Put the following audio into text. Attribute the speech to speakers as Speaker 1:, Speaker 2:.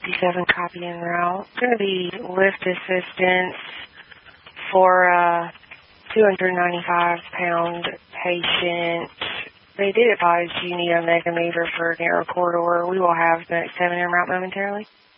Speaker 1: 57 copy en route. It's going to be lift assistance for a 295-pound patient. They did advise you need a megameter for a narrow corridor. We will have the next 7 en route momentarily.